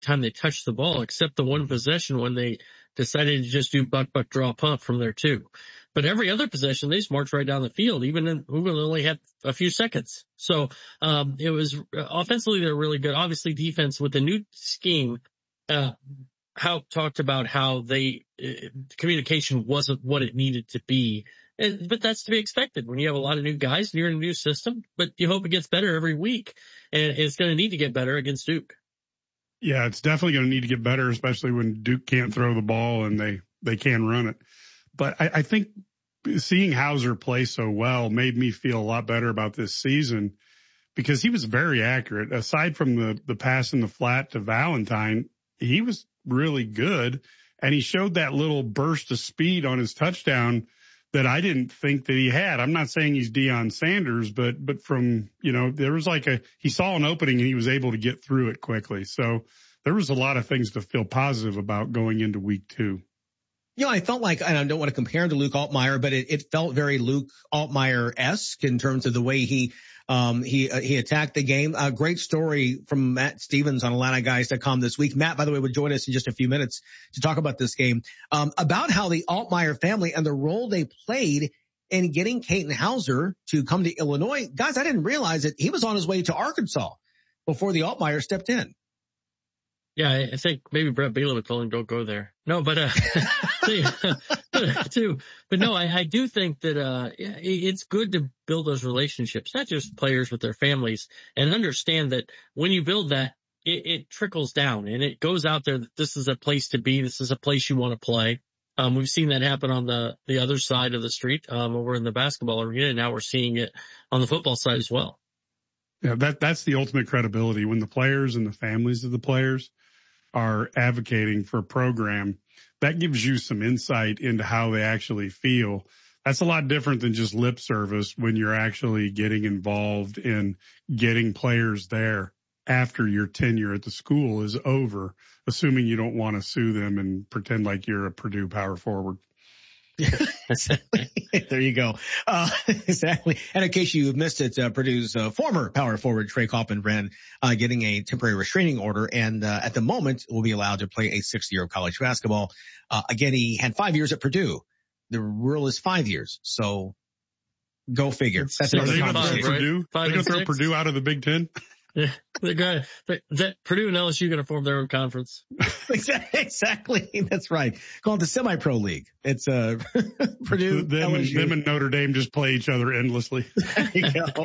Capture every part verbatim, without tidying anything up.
time they touched the ball, except the one possession when they decided to just do buck, buck, draw, punt from there too. But every other possession, they just marched right down the field, even in, we only had a few seconds. So, um, it was offensively, they're really good. Obviously defense with the new scheme, uh, how talked about how they, uh, communication wasn't what it needed to be. And, but that's to be expected when you have a lot of new guys and you're in a new system, but you hope it gets better every week, and it's going to need to get better against Duke. Yeah, it's definitely going to need to get better, especially when Duke can't throw the ball and they, they can run it. But I, I think seeing Hauser play so well made me feel a lot better about this season because he was very accurate. Aside from the, the pass in the flat to Valentine, he was really good. And he showed that little burst of speed on his touchdown that I didn't think that he had. I'm not saying he's Deion Sanders, but, but from, you know, there was like a, he saw an opening and he was able to get through it quickly. So there was a lot of things to feel positive about going into week two. You know, I felt like, and I don't want to compare him to Luke Altmaier, but it, it felt very Luke Altmaier-esque in terms of the way he, um, he, uh, he attacked the game. A great story from Matt Stevens on Illini Guys dot com this week. Matt, by the way, would join us in just a few minutes to talk about this game, um, about how the Altmaier family and the role they played in getting Katin Hauser to come to Illinois. Guys, I didn't realize that he was on his way to Arkansas before the Altmaier stepped in. Yeah, I think maybe Brett Bielema told him don't go there. No, but, uh, too, but no, I, I do think that, uh, it's good to build those relationships, not just players with their families, and understand that when you build that, it, it trickles down and it goes out there that this is a place to be. This is a place you want to play. Um, we've seen that happen on the, the other side of the street, um, over in the basketball arena. And now we're seeing it on the football side as well. Yeah, that, that's the ultimate credibility when the players and the families of the players are advocating for a program that gives you some insight into how they actually feel. That's a lot different than just lip service when you're actually getting involved in getting players there after your tenure at the school is over, assuming you don't want to sue them and pretend like you're a Purdue power forward. There you go. Uh, exactly. And in case you missed it, uh, Purdue's uh, former power forward, Trey Coffin-Brand, uh, getting a temporary restraining order. And, uh, at the moment will be allowed to play a sixth year of college basketball. Uh, again, he had five years at Purdue. The rule is five years. So go figure. That's Are they going to throw Purdue? They're going to throw Purdue out of the Big Ten? Yeah, the guy, that Purdue and L S U going to form their own conference. Exactly. That's right. Call it the semi-pro league. It's, uh, Purdue, them L S U. And, them and Notre Dame just play each other endlessly. There you go.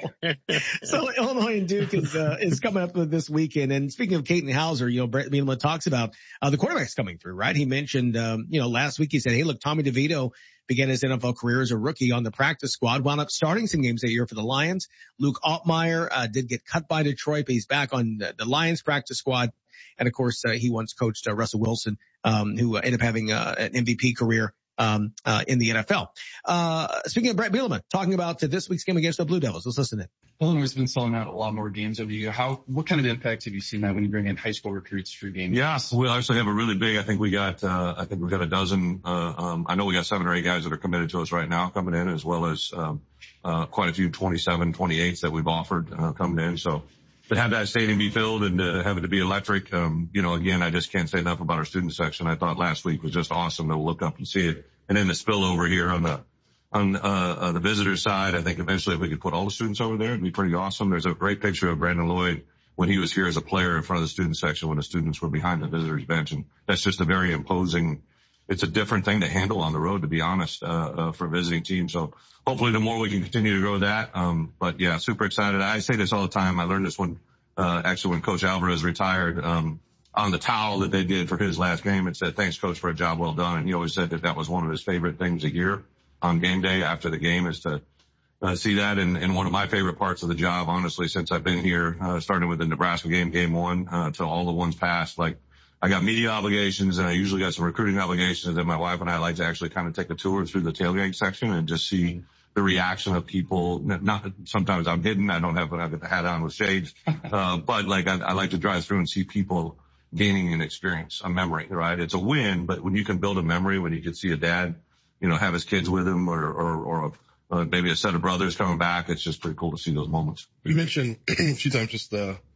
So Illinois and Duke is, uh, is coming up with this weekend. And speaking of Katin Hauser, you know, Brett Bielema talks about, uh, the quarterbacks coming through, right? He mentioned, um, you know, last week he said, hey, look, Tommy DeVito began his N F L career as a rookie on the practice squad, wound up starting some games that year for the Lions. Luke Altmaier, uh, did get cut by Detroit, but he's back on the, the Lions practice squad. And of course, uh, he once coached uh, Russell Wilson, um, who uh, ended up having uh, an M V P career, um, uh, in the N F L. Uh, speaking of Brett Bielema, talking about uh, this week's game against the Blue Devils. Let's listen in. Illinois has been selling out a lot more games over the year. How, what kind of impact have you seen that when you bring in high school recruits for games? Yes, we actually have a really big, I think we got, uh, I think we've got a dozen, uh, um, I know we got seven or eight guys that are committed to us right now coming in, as well as, um, uh, quite a few twenty-seven, twenty-eights that we've offered, uh, coming in. So to have that stadium be filled and uh, have it to be electric, um, you know, again, I just can't say enough about our student section. I thought last week was just awesome to look up and see it. And then the spillover here on the, on, uh, uh, the visitor side, I think eventually if we could put all the students over there, it'd be pretty awesome. There's a great picture of Brandon Lloyd when he was here as a player in front of the student section when the students were behind the visitors bench. And that's just a very imposing, it's a different thing to handle on the road, to be honest, uh, uh, for a visiting team. So hopefully the more we can continue to grow that. Um, but yeah, super excited. I say this all the time. I learned this when, uh, actually when Coach Alvarez retired, um, on the towel that they did for his last game, it said, thanks coach for a job well done. And he always said that that was one of his favorite things a year on game day after the game is to uh, see that. And, and one of my favorite parts of the job, honestly, since I've been here, uh, starting with the Nebraska game, game one, uh, to all the ones past, like I got media obligations and I usually got some recruiting obligations. And then my wife and I like to actually kind of take a tour through the tailgate section and just see the reaction of people. Not sometimes I'm hidden. I don't have, I have the hat on with shades. Uh, but like I, I like to drive through and see people gaining an experience, a memory, right? It's a win, but when you can build a memory, when you can see a dad, you know, have his kids with him or, or, or uh, maybe a set of brothers coming back, it's just pretty cool to see those moments. You mentioned a few times just the,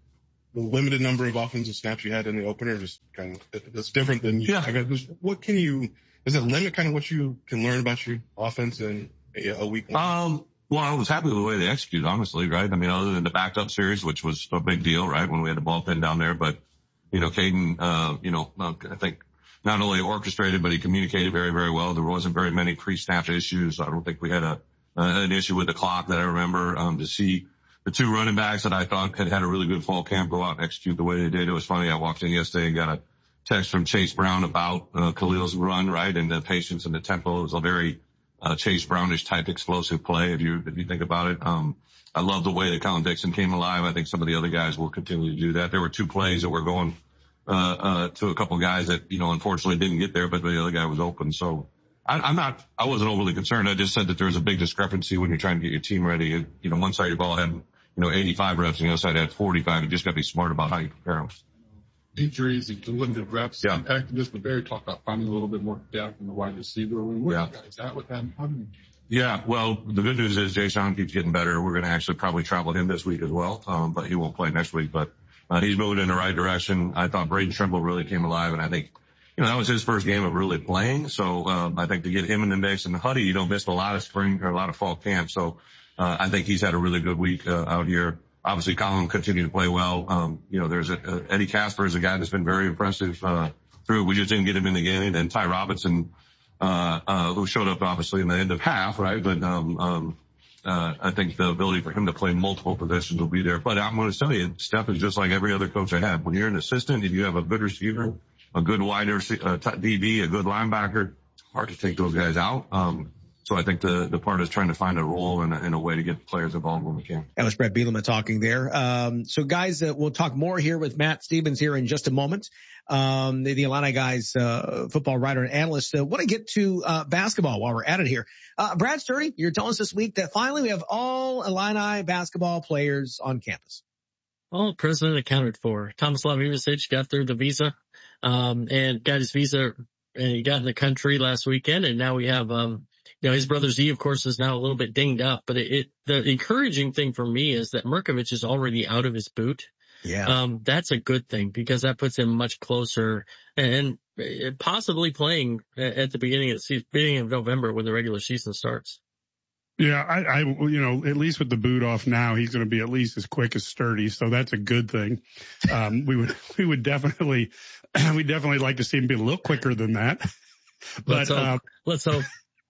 the limited number of offensive snaps you had in the opener, just kind of, it's different than, Yeah. I guess, what can you, does it limit kind of what you can learn about your offense in a, a week? Um, well, I was happy with the way they executed, honestly, right? I mean, other than the backed up series, which was a big deal, right? When we had the ball pinned down there, but, you know, Caden, uh, you know, I think not only orchestrated, but he communicated very, very well. There wasn't very many pre-snap issues. I don't think we had a, uh, an issue with the clock that I remember, um, to see the two running backs that I thought had had a really good fall camp go out and execute the way they did. It was funny. I walked in yesterday and got a text from Chase Brown about, uh, Khalil's run, right? And the patience and the tempo. It was a very, uh, Chase Brownish type explosive play. If you, if you think about it, um, I love the way that Colin Dixon came alive. I think some of the other guys will continue to do that. There were two plays that were going, uh, uh, to a couple guys that, you know, unfortunately didn't get there, but the other guy was open. So I, I'm not, I wasn't overly concerned. I just said that there's a big discrepancy when you're trying to get your team ready. You know, one side of your ball had, you know, eighty-five reps and the other side had forty-five. You just got to be smart about how you prepare them. Injuries and limited reps yeah. impacted this, but Barry talked about finding a little bit more depth in the wide receiver room. Where yeah. you guys at with that? How do you... Yeah, well, the good news is Jay Sean keeps getting better. We're going to actually probably travel him this week as well, um, but he won't play next week. But uh, he's moving in the right direction. I thought Braden Trimble really came alive, and I think, you know, that was his first game of really playing. So um, I think to get him in the mix, and Huddy, you know, missed a lot of spring or a lot of fall camp. So uh, I think he's had a really good week uh, out here. Obviously, Colin continued to play well. Um, you know, there's a, uh, Eddie Casper is a guy that's been very impressive uh, through. We just didn't get him in the game, and Ty Robinson, uh, uh, who showed up obviously in the end of half, right? But, um, um, uh, I think the ability for him to play multiple positions will be there. But I'm going to tell you, Steph is just like every other coach I have. When you're an assistant and you have a good receiver, a good wide receiver, uh, D B, a good linebacker, it's hard to take those guys out. Um, So I think the, the part is trying to find a role and a, and a way to get players involved when we can. That was Brett Bielema talking there. Um, so guys, uh, we'll talk more here with Matt Stevens here in just a moment. Um, the, the Illini guys, uh, football writer and analyst. Uh, want to get to, uh, basketball while we're at it here. Uh, Brad Sturdy, you're telling us this week that finally we have all Illini basketball players on campus. All president accounted for. Thomas Lavivicic got through the visa, um, and got his visa and he got in the country last weekend. And now we have, um, you know, his brother Z, of course, is now a little bit dinged up, but it, it the encouraging thing for me is that Mirkovic is already out of his boot. Yeah. Um, that's a good thing because that puts him much closer and possibly playing at the beginning of the season, beginning of November when the regular season starts. Yeah, I, I, you know, at least with the boot off now, he's going to be at least as quick as Sturdy. So that's a good thing. Um, we would, we would definitely, we definitely like to see him be a little quicker than that. But, Let's hope. Uh, Let's hope.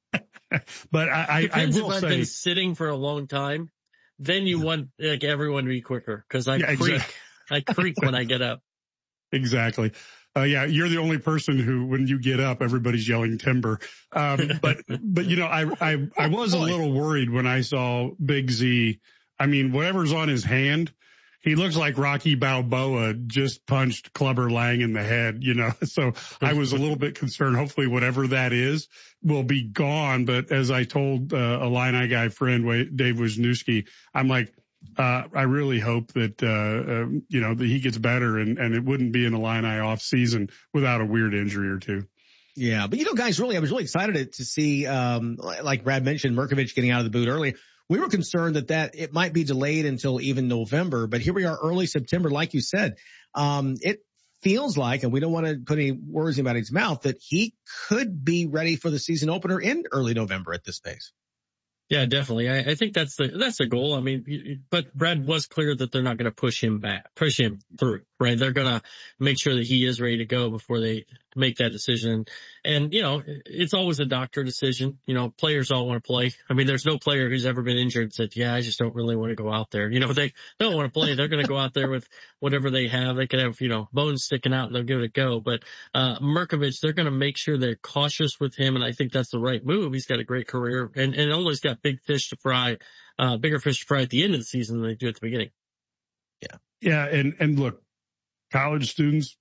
But I, I, I will if I've say, been sitting for a long time, then you want like everyone to be quicker because I yeah, creak, exactly. I creak when I get up. Exactly. Uh, yeah, you're the only person who, when you get up, everybody's yelling timber. Um, but, but you know, I, I, I was a little worried when I saw Big Z. I mean, whatever's on his hand, he looks like Rocky Balboa just punched Clubber Lang in the head, you know, so I was a little bit concerned. Hopefully whatever that is will be gone. But as I told, uh, a Illini guy friend, Dave Wisniewski, I'm like, uh, I really hope that, uh, uh, you know, that he gets better and, and it wouldn't be an Illini off season without a weird injury or two. Yeah. But you know, guys, really, I was really excited to see, um, like Brad mentioned, Mirkovic getting out of the boot early. We were concerned that that it might be delayed until even November, but here we are early September. Like you said, um, it feels like, and we don't want to put any words in anybody's mouth, that he could be ready for the season opener in early November at this pace. Yeah, definitely. I, I think that's the, that's the goal. I mean, but Brad was clear that they're not going to push him back, push him through, right? They're going to make sure that he is ready to go before they make that decision. And, you know, it's always a doctor decision. You know, players all want to play. I mean, there's no player who's ever been injured and said, yeah, I just don't really want to go out there. You know, they don't want to play. They're going to go out there with whatever they have. They could have, you know, bones sticking out and they'll give it a go. But, uh, Mirkovic, they're going to make sure they're cautious with him. And I think that's the right move. He's got a great career and, and always got big fish to fry, uh, bigger fish to fry at the end of the season than they do at the beginning. Yeah. Yeah. And, and look, college students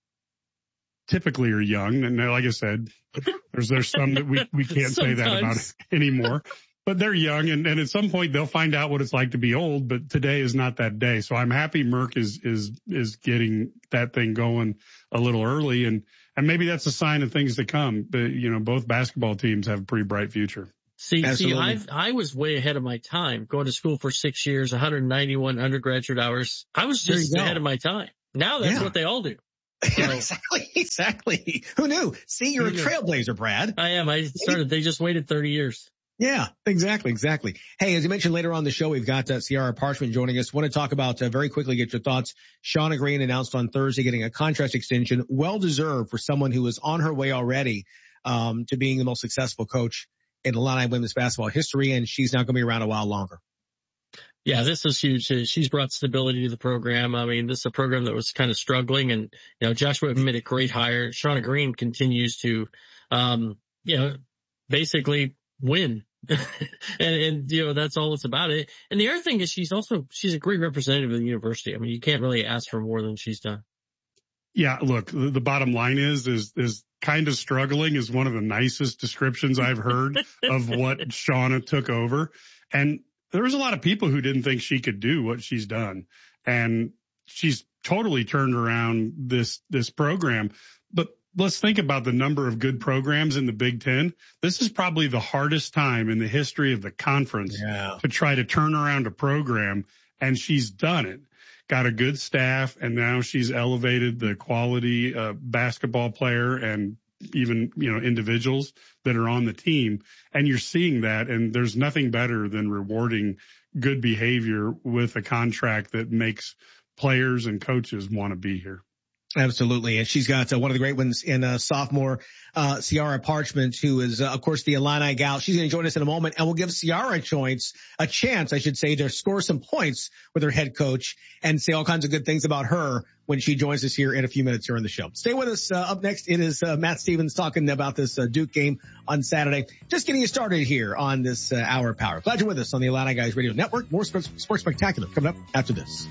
typically are young. And like I said, there's, there's some that we, we can't say that about anymore, but they're young. And, and at some point they'll find out what it's like to be old, but today is not that day. So I'm happy Merck is, is, is getting that thing going a little early. And, and maybe that's a sign of things to come. But, you know, both basketball teams have a pretty bright future. See, Absolutely. see, I I was way ahead of my time going to school for six years, one hundred ninety-one undergraduate hours. I was just ahead of my time. Now that's Yeah. what they all do. Yeah, exactly, exactly. Who knew? See, you're a trailblazer, Brad. I am. I started, they just waited thirty years. Yeah, exactly, exactly. Hey, as you mentioned later on the show, we've got uh, Ciara Parchment joining us. Want to talk about, uh, very quickly, get your thoughts. Shauna Green announced on Thursday getting a contract extension, well-deserved for someone who is on her way already um, to being the most successful coach in Illini women's basketball history, and she's now going to be around a while longer. Yeah, this is huge. She's brought stability to the program. I mean, this is a program that was kind of struggling, and, you know, Joshua made a great hire. Shauna Green continues to, um, you know, basically win. and, and, you know, that's all it's about it. And the other thing is she's also, she's a great representative of the university. I mean, you can't really ask for more than she's done. Yeah, look, the, the bottom line is, is, is kind of struggling is one of the nicest descriptions I've heard of what Shauna took over. And there was a lot of people who didn't think she could do what she's done. And she's totally turned around this, this program. But let's think about the number of good programs in the Big Ten. This is probably the hardest time in the history of the conference yeah. to try to turn around a program. And she's done it. Got a good staff, and now she's elevated the quality uh, basketball player and even, you know, individuals that are on the team. And you're seeing that, and there's nothing better than rewarding good behavior with a contract that makes players and coaches want to be here. Absolutely. And she's got uh, one of the great ones in uh, sophomore uh Ciara Parchment, who is, uh, of course, the Illini gal. She's going to join us in a moment, and we'll give Ciara a chance, a chance, I should say, to score some points with her head coach and say all kinds of good things about her when she joins us here in a few minutes here on the show. Stay with us. Uh, up next, it is uh, Matt Stevens talking about this uh, Duke game on Saturday. Just getting you started here on this uh, hour of power. Glad you're with us on the Illini Guys Radio Network. More sports, sports spectacular coming up after this.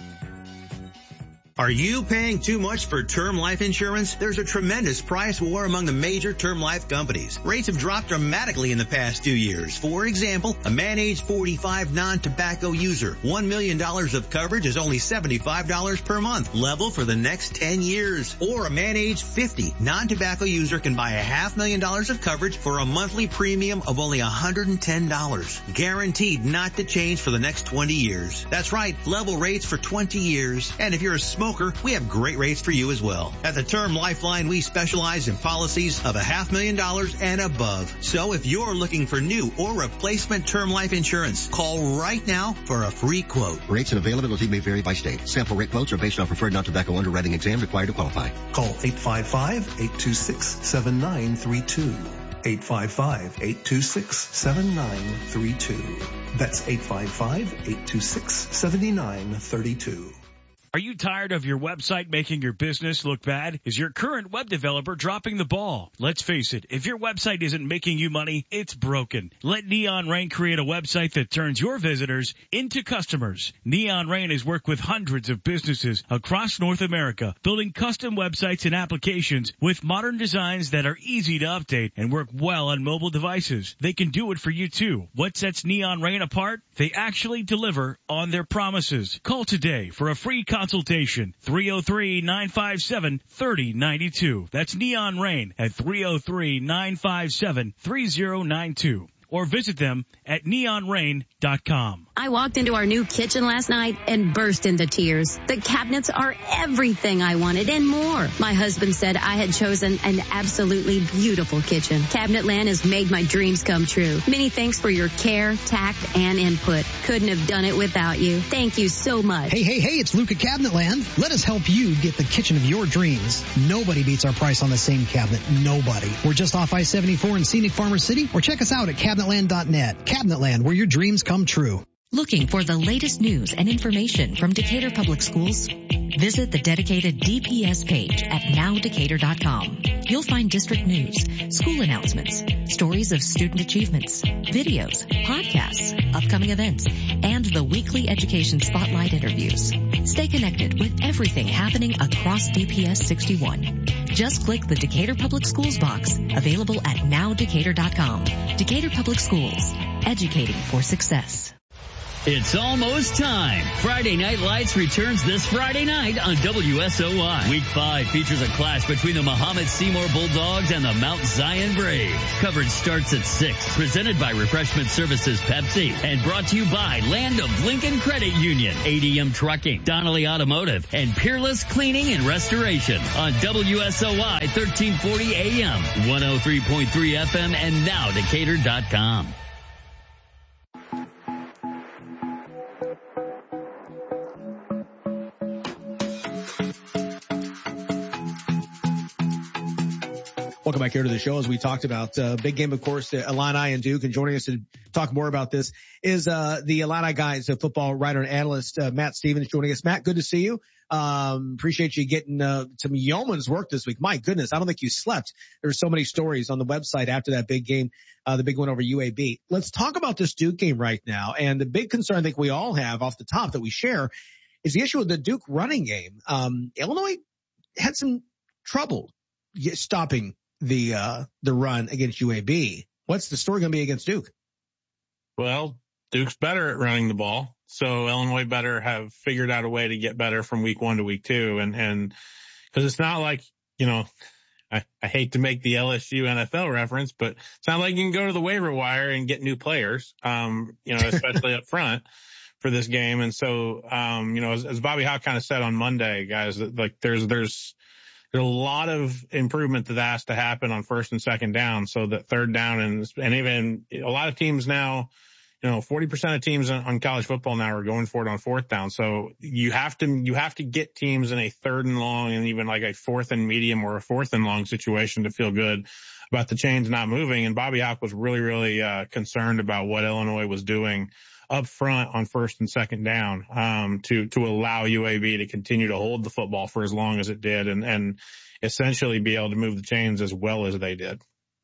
Are you paying too much for term life insurance? There's a tremendous price war among the major term life companies. Rates have dropped dramatically in the past two years. For example, a man age forty-five non-tobacco user, one million dollars of coverage is only seventy-five dollars per month, level for the next ten years. Or a man age fifty non-tobacco user can buy a half million dollars of coverage for a monthly premium of only one hundred ten dollars. Guaranteed not to change for the next twenty years. That's right, level rates for twenty years. And if you're a smoker, we have great rates for you as well. At the Term Lifeline, we specialize in policies of a half million dollars and above. So if you're looking for new or replacement term life insurance, call right now for a free quote. Rates and availability may vary by state. Sample rate quotes are based on preferred non-tobacco underwriting exam required to qualify. Call eight five five, eight two six, seven nine three two. eight five five, eight two six, seven nine three two. That's eight five five, eight two six, seven nine three two. Are you tired of your website making your business look bad? Is your current web developer dropping the ball? Let's face it, if your website isn't making you money, it's broken. Let Neon Rain create a website that turns your visitors into customers. Neon Rain has worked with hundreds of businesses across North America, building custom websites and applications with modern designs that are easy to update and work well on mobile devices. They can do it for you too. What sets Neon Rain apart? They actually deliver on their promises. Call today for a free consultation. three oh three, nine five seven, three oh nine two. That's Neon Rain at three oh three, nine five seven, three oh nine two. Or visit them at neon rain dot com. I walked into our new kitchen last night and burst into tears. The cabinets are everything I wanted and more. My husband said I had chosen an absolutely beautiful kitchen. Cabinetland has made my dreams come true. Many thanks for your care, tact, and input. Couldn't have done it without you. Thank you so much. Hey, hey, hey, it's Luke at Cabinetland. Let us help you get the kitchen of your dreams. Nobody beats our price on the same cabinet. Nobody. We're just off I seventy-four in scenic Farmer City, or check us out at cabinetland dot net. Cabinetland, where your dreams come true. Looking for the latest news and information from Decatur Public Schools? Visit the dedicated D P S page at now decatur dot com. You'll find district news, school announcements, stories of student achievements, videos, podcasts, upcoming events, and the weekly education spotlight interviews. Stay connected with everything happening across D P S sixty-one. Just click the Decatur Public Schools box, available at now decatur dot com. Decatur Public Schools, educating for success. It's almost time. Friday Night Lights returns this Friday night on W S O Y. Week five features a clash between the Muhammad Seymour Bulldogs and the Mount Zion Braves. Coverage starts at six. Presented by Refreshment Services Pepsi and brought to you by Land of Lincoln Credit Union, A D M Trucking, Donnelly Automotive, and Peerless Cleaning and Restoration on W S O Y thirteen forty A M, one oh three point three F M, and now Decatur dot com. Welcome back here to the show. As we talked about, uh, big game, of course, uh, Illini and Duke. And joining us to talk more about this is uh, the Illini guys, uh, football writer and analyst, uh, Matt Stevens, joining us. Matt, good to see you. Um, appreciate you getting uh, some yeoman's work this week. My goodness, I don't think you slept. There's so many stories on the website after that big game, uh, the big one over U A B. Let's talk about this Duke game right now. And the big concern I think we all have off the top that we share is the issue with the Duke running game. Um, Illinois had some trouble stopping the uh the run against U A B. What's the story going to be against Duke? Well, Duke's better at running the ball, so Illinois better have figured out a way to get better from week one to week two. And and because it's not like, you know, I, I hate to make the L S U N F L reference, but it's not like you can go to the waiver wire and get new players, um, you know, especially up front for this game. And so, um, you know, as, as Bobby Hauck kind of said on Monday, guys, like there's there's There's a lot of improvement that has to happen on first and second down, so that third down and, and even a lot of teams now, you know, forty percent of teams on, on college football now are going for it on fourth down. So you have to, you have to get teams in a third and long and even like a fourth and medium or a fourth and long situation to feel good about the chains not moving. And Bobby Hauck was really, really, uh, concerned about what Illinois was doing up front on first and second down, um, to, to allow U A B to continue to hold the football for as long as it did and, and essentially be able to move the chains as well as they did.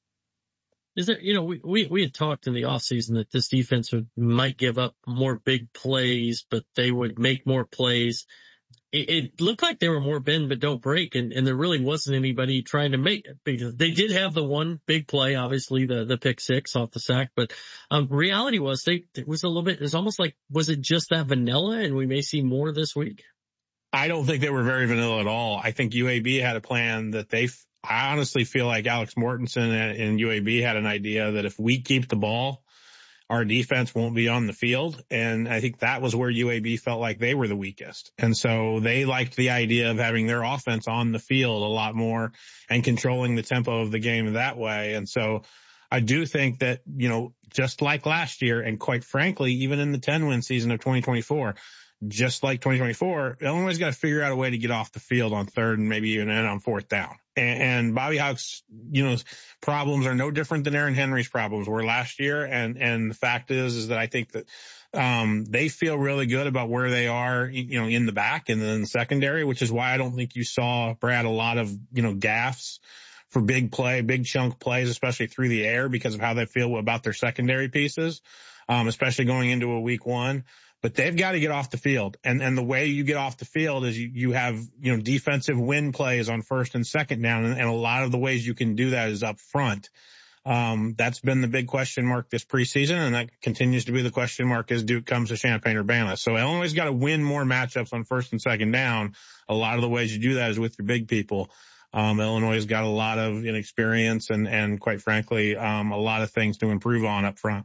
Is there, you know, we, we, we had talked in the offseason that this defense would, might give up more big plays, but they would make more plays. It, it looked like they were more bend but don't break, and, and there really wasn't anybody trying to make it, because they did have the one big play, obviously the, the pick six off the sack, but, um, reality was they, it was a little bit, it was almost like, was it just that vanilla and we may see more this week? I don't think they were very vanilla at all. I think U A B had a plan that they, I honestly feel like Alex Mortensen and, and U A B had an idea that if we keep the ball, our defense won't be on the field. And I think that was where U A B felt like they were the weakest. And so they liked the idea of having their offense on the field a lot more and controlling the tempo of the game that way. And so I do think that, you know, just like last year, and quite frankly, even in the ten win season of twenty twenty-four, just like twenty twenty-four, Illinois has got to figure out a way to get off the field on third and maybe even on fourth down. And, and Bobby Hauck's, you know, problems are no different than Aaron Henry's problems were last year. And, and the fact is, is that I think that, um, they feel really good about where they are, you know, in the back and then in the secondary, which is why I don't think you saw, Brad, a lot of, you know, gaffes for big play, big chunk plays, especially through the air because of how they feel about their secondary pieces, um, especially going into a week one. But they've got to get off the field. And, and the way you get off the field is you, you have, you know, defensive win plays on first and second down. And, and a lot of the ways you can do that is up front. Um, that's been the big question mark this preseason. And that continues to be the question mark as Duke comes to Champaign-Urbana. So Illinois has got to win more matchups on first and second down. A lot of the ways you do that is with your big people. Um, Illinois has got a lot of inexperience and, and quite frankly, um, a lot of things to improve on up front.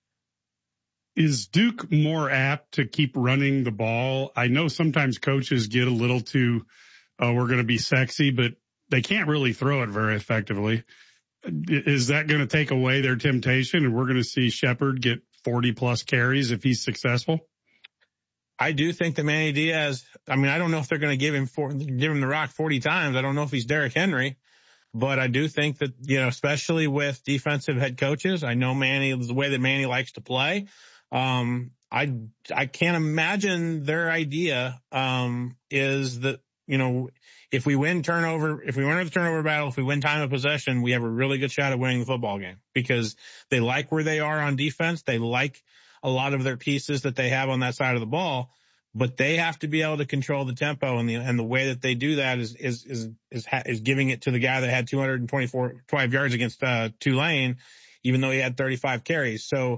Is Duke more apt to keep running the ball? I know sometimes coaches get a little too, uh, we're going to be sexy, but they can't really throw it very effectively. Is that going to take away their temptation and we're going to see Shepard get forty plus carries if he's successful? I do think that Manny Diaz, I mean, I don't know if they're going to give him four, give him the rock forty times. I don't know if he's Derrick Henry, but I do think that, you know, especially with defensive head coaches, I know Manny, the way that Manny likes to play. Um, I, I can't imagine their idea, um, is that, you know, if we win turnover, if we win the turnover battle, if we win time of possession, we have a really good shot at winning the football game because they like where they are on defense. They like a lot of their pieces that they have on that side of the ball, but they have to be able to control the tempo, and the, and the way that they do that is, is, is, is, is giving it to the guy that had two hundred twenty-four, five yards against, uh, Tulane, even though he had thirty-five carries. So,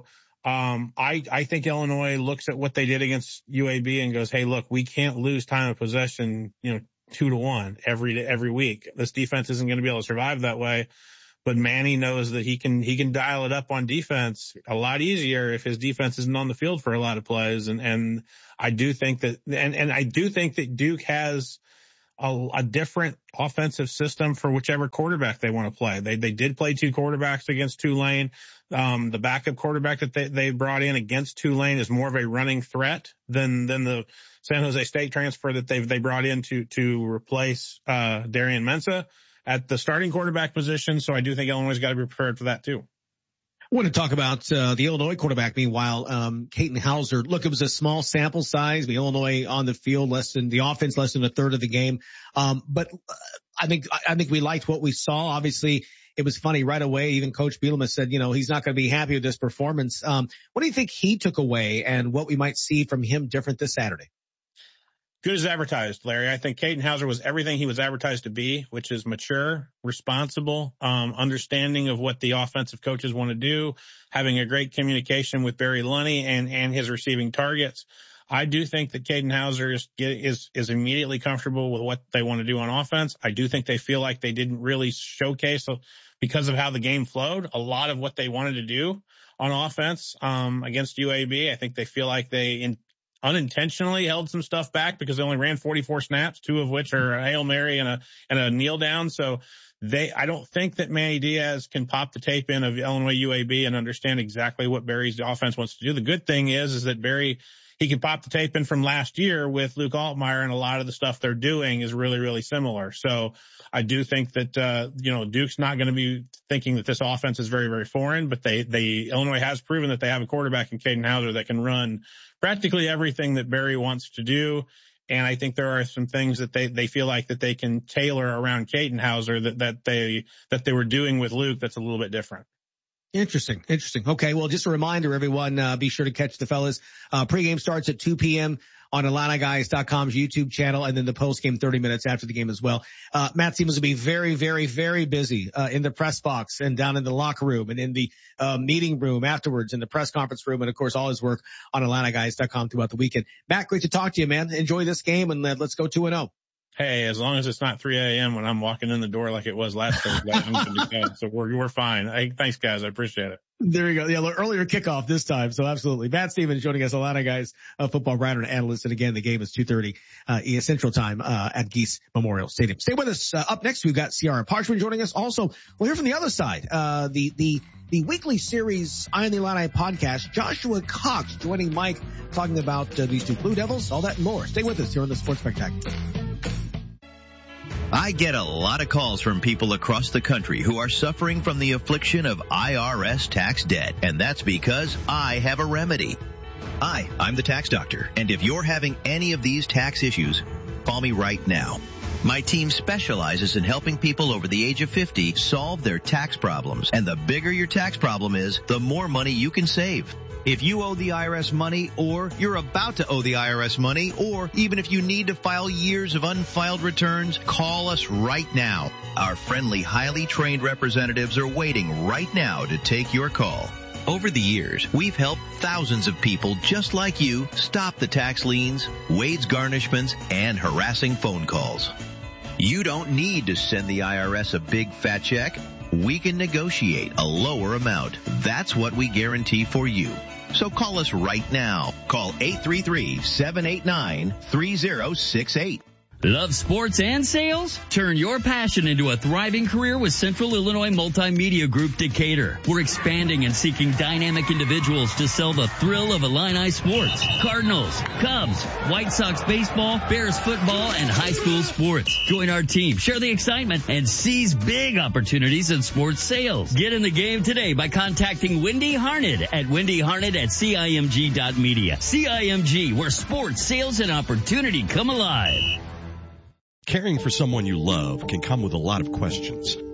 Um, I, I think Illinois looks at what they did against U A B and goes, hey, look, we can't lose time of possession, you know, two to one every, every week. This defense isn't going to be able to survive that way. But Manny knows that he can, he can dial it up on defense a lot easier if his defense isn't on the field for a lot of plays. And, and I do think that, and, and I do think that Duke has a, a different offensive system for whichever quarterback they want to play. They, they did play two quarterbacks against Tulane. Um, the backup quarterback that they, they brought in against Tulane is more of a running threat than, than the San Jose State transfer that they've, they brought in to, to replace, uh, Darian Mensah at the starting quarterback position. So I do think Illinois has got to be prepared for that too. I want to talk about uh, the Illinois quarterback. Meanwhile, um, Katin Houser. Look, it was a small sample size. The Illinois on the field, less than the offense, less than a third of the game. Um, but uh, I think I think we liked what we saw. Obviously, it was funny right away. Even Coach Bielema said, you know, he's not going to be happy with this performance. Um, what do you think he took away, and what we might see from him different this Saturday? Good as advertised, Larry. I think Katin Houser was everything he was advertised to be, which is mature, responsible, um, understanding of what the offensive coaches want to do, having a great communication with Barry Lunney and, and his receiving targets. I do think that Katin Houser is, is, is immediately comfortable with what they want to do on offense. I do think they feel like they didn't really showcase, because of how the game flowed, a lot of what they wanted to do on offense, um, against U A B. I think they feel like they, in, unintentionally held some stuff back because they only ran forty-four snaps, two of which are a Hail Mary and a, and a kneel down. So they, I don't think that Manny Diaz can pop the tape in of Illinois U A B and understand exactly what Barry's offense wants to do. The good thing is, is that Barry, he can pop the tape in from last year with Luke Altmaier, and a lot of the stuff they're doing is really, really similar. So I do think that, uh, you know, Duke's not going to be thinking that this offense is very, very foreign, but they, they, Illinois has proven that they have a quarterback in Katin Houser that can run practically everything that Barry wants to do. And I think there are some things that they, they feel like that they can tailor around Katin Houser that, that they, that they were doing with Luke that's a little bit different. Interesting. Interesting. Okay. Well, just a reminder, everyone, uh, be sure to catch the fellas. Uh, pregame starts at two p.m. on Illini Guys dot com's YouTube channel, and then the postgame thirty minutes after the game as well. Uh, Matt seems to be very, very, very busy, uh, in the press box and down in the locker room and in the, uh, meeting room afterwards, in the press conference room, and of course all his work on Illini Guys dot com throughout the weekend. Matt, great to talk to you, man. Enjoy this game, and uh, let's go two and oh. Hey, as long as it's not three a.m. when I'm walking in the door like it was last Thursday, I'm good to go. So we're, we're fine. Hey, thanks guys. I appreciate it. There you go. Yeah, earlier kickoff this time. So absolutely. Matt Stevens joining us, Illini Guys, uh, football writer and analyst. And again, the game is two thirty, uh, Central Time, uh, at Geese Memorial Stadium. Stay with us. Uh, up next, we've got Ciara Parchman joining us. Also, we'll hear from the other side, uh, the, the, the weekly series Eye on the Illini podcast. Joshua Cox joining Mike, talking about uh, these two Blue Devils, all that and more. Stay with us here on the Sports Spectacular. I get a lot of calls from people across the country who are suffering from the affliction of I R S tax debt, and that's because I have a remedy. Hi, I'm the tax doctor, and if you're having any of these tax issues, call me right now. My team specializes in helping people over the age of fifty solve their tax problems, and the bigger your tax problem is, the more money you can save. If you owe the I R S money, or you're about to owe the I R S money, or even if you need to file years of unfiled returns, call us right now. Our friendly, highly trained representatives are waiting right now to take your call. Over the years, we've helped thousands of people just like you stop the tax liens, wage garnishments, and harassing phone calls. You don't need to send the I R S a big fat check. We can negotiate a lower amount. That's what we guarantee for you. So call us right now. Call eight three three, seven eight nine, three zero six eight. Love sports and sales? Turn your passion into a thriving career with Central Illinois Multimedia Group Decatur. We're expanding and seeking dynamic individuals to sell the thrill of Illini sports. Cardinals, Cubs, White Sox baseball, Bears football, and high school sports. Join our team, share the excitement, and seize big opportunities in sports sales. Get in the game today by contacting Wendy Harned at wendy harned at C I M G dot media. C I M G, where sports, sales, and opportunity come alive. Caring for someone you love can come with a lot of questions.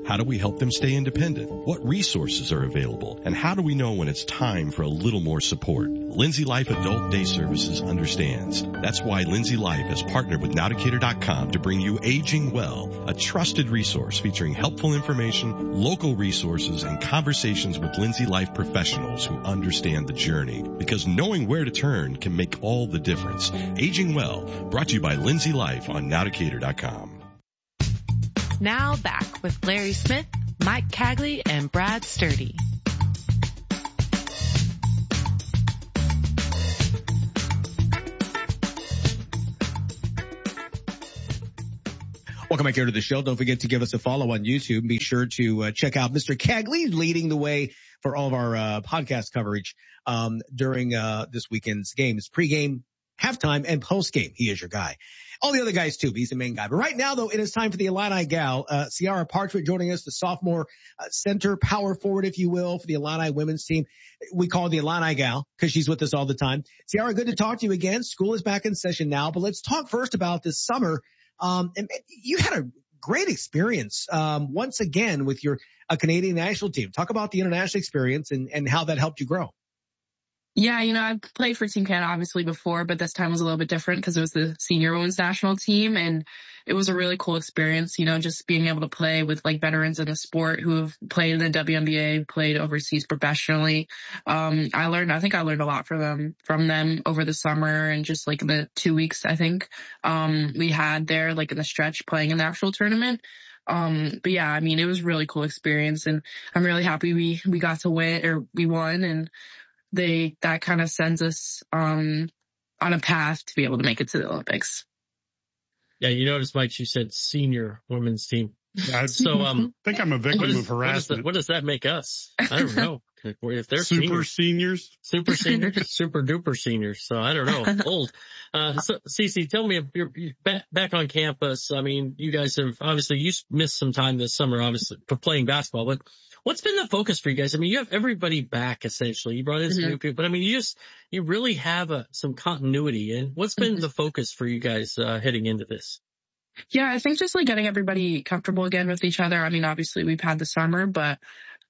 How do we help them stay independent? What resources are available? And how do we know when it's time for a little more support? Lindsay Life Adult Day Services understands. That's why Lindsay Life has partnered with Now Decatur dot com to bring you Aging Well, a trusted resource featuring helpful information, local resources, and conversations with Lindsay Life professionals who understand the journey. Because knowing where to turn can make all the difference. Aging Well, brought to you by Lindsay Life on Now Decatur dot com. Now back with Larry Smith, Mike Cagley, and Brad Sturdy. Welcome back here to the show. Don't forget to give us a follow on YouTube. Be sure to uh, check out Mister Cagley leading the way for all of our uh, podcast coverage um, during uh, this weekend's games, pregame, halftime, and postgame. He is your guy. All the other guys too, but he's the main guy. But right now, though, it is time for the Illini gal. Uh, Ciara Partridge joining us, the sophomore uh, center power forward, if you will, for the Illini women's team. We call her the Illini gal because she's with us all the time. Ciara, good to talk to you again. School is back in session now, but let's talk first about this summer. Um, and you had a great experience, um, once again with your uh, Canadian national team. Talk about the international experience and, and how that helped you grow. Yeah, you know, I've played for Team Canada obviously before, but this time was a little bit different because it was the senior women's national team, and it was a really cool experience, you know, just being able to play with like veterans in the sport who have played in the W N B A, played overseas professionally. Um, I learned, I think I learned a lot from them, from them over the summer and just like in the two weeks, I think, um, we had there, like in the stretch playing in the actual tournament. Um, but yeah, I mean, it was a really cool experience, and I'm really happy we, we got to win, or we won, and they, that kind of sends us, um, on a path to be able to make it to the Olympics. Yeah, you notice, Mike, she said senior women's team. I so, um, I think I'm a victim is, of harassment. What does, that, what does that make us? I don't know. If they're super seniors, seniors, super seniors, super duper seniors. So I don't know. Old. Uh, so Cece, tell me, you're, you're back, back on campus. I mean, you guys have obviously, you missed some time this summer, obviously, for playing basketball, but what's been the focus for you guys? I mean, you have everybody back essentially. You brought in some mm-hmm. new people, but I mean, you just, you really have a, some continuity. And what's been mm-hmm. the focus for you guys, uh, heading into this? Yeah, I think just like getting everybody comfortable again with each other. I mean, obviously we've had the summer, but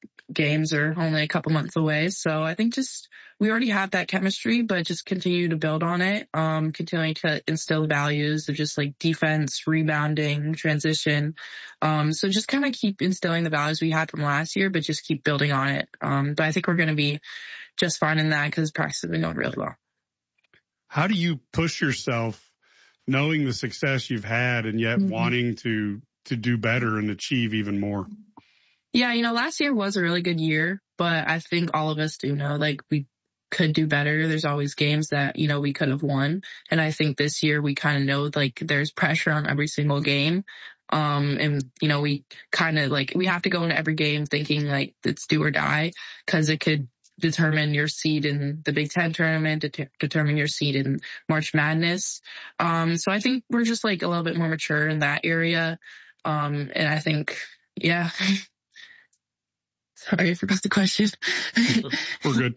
games are only a couple months away. So I think just, we already have that chemistry, but just continue to build on it. Um, continuing to instill values of just like defense, rebounding, transition. Um, so just kind of keep instilling the values we had from last year, but just keep building on it. Um, but I think we're going to be just fine in that because practice has been going really well. How do you push yourself knowing the success you've had and yet mm-hmm. wanting to, to do better and achieve even more? Yeah, you know, last year was a really good year, but I think all of us do know, like, we could do better. There's always games that, you know, we could have won. And I think this year we kind of know, like, there's pressure on every single game. Um, and, you know, we kind of, like, we have to go into every game thinking, like, it's do or die, because it could determine your seed in the Big Ten tournament, det- determine your seed in March Madness. Um, so I think we're just, like, a little bit more mature in that area. Um, and I think, yeah. Sorry, I forgot the question. We're good.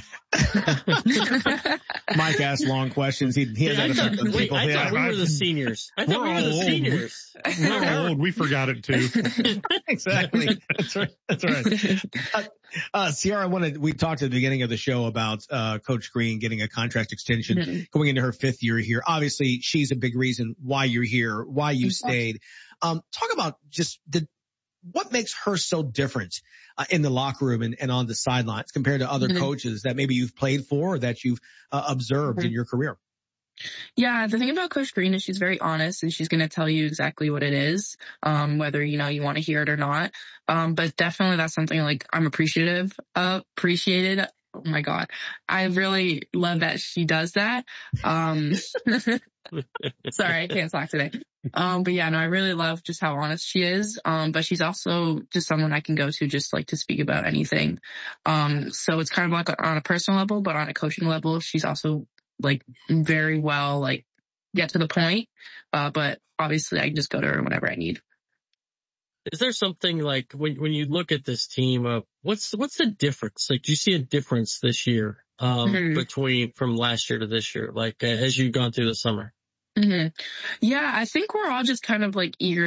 Mike asks long questions. He, he has yeah, that I effect thought, on wait, people. I yeah. thought we were the seniors. I thought we're we were the old. seniors. We're old. We forgot it too. Exactly. That's right. That's right. Uh, uh, Ciara, I wanted, we talked at the beginning of the show about, uh, Coach Green getting a contract extension mm-hmm. going into her fifth year here. Obviously, she's a big reason why you're here, why you stayed. Um, talk about just the, what makes her so different uh, in the locker room and, and on the sidelines compared to other mm-hmm. coaches that maybe you've played for or that you've uh, observed mm-hmm. in your career? Yeah, the thing about Coach Green is she's very honest and she's going to tell you exactly what it is, um, whether, you know, you want to hear it or not. Um, but definitely that's something like I'm appreciative of, appreciated. Oh my God. I really love that she does that. Um, sorry, I can't talk today. Um, but yeah, no, I really love just how honest she is. Um, but she's also just someone I can go to just like to speak about anything. Um, so it's kind of like on a personal level, but on a coaching level, she's also like very well, like get to the point. Uh, but obviously I can just go to her whenever I need. Is there something like when when you look at this team, uh, what's what's the difference? Like, do you see a difference this year um, mm-hmm. between from last year to this year? Like uh, as you've gone through the summer? Mm-hmm. Yeah, I think we're all just kind of like eager